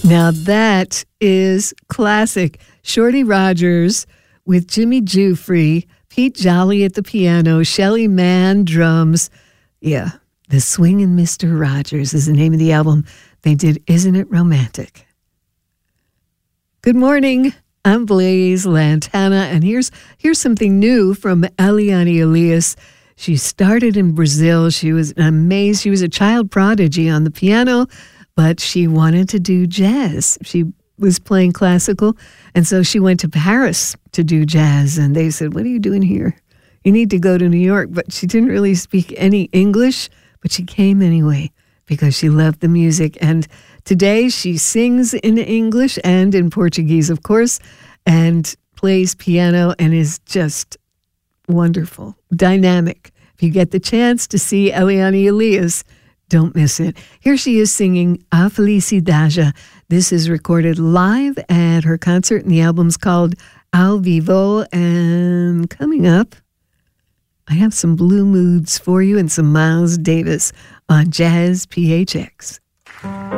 Now that is classic. Shorty Rogers with Jimmy Giuffre, Pete Jolly at the piano, Shelly Manne drums. Yeah, The Swingin' Mr. Rogers is the name of the album. They did Isn't It Romantic? Good morning. I'm Blaise Lantana, and here's something new from Eliane Elias. She started in Brazil. She was amazed. She was a child prodigy on the piano, but she wanted to do jazz. She was playing classical, and so she went to Paris to do jazz, and they said, "What are you doing here? You need to go to New York." But she didn't really speak any English, but she came anyway because she loved the music. And today she sings in English and in Portuguese, of course, and plays piano and is just wonderful, dynamic. If you get the chance to see Eliane Elias, don't miss it. Here she is singing A Felicidade. This is recorded live at her concert, and the album's called Ao Vivo. And coming up, I have some Blue Moods for you and some Miles Davis on Jazz PHX.